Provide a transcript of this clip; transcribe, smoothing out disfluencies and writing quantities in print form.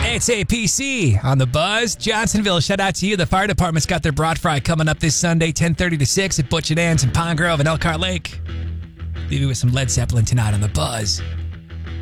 It's APC on the Buzz. Johnsonville, shout out to you. The fire department's got their broad fry coming up this Sunday, 10:30 to 6 at Butch and Ann's in Pine Grove and Elkhart Lake. Leave you with some Led Zeppelin tonight on the Buzz.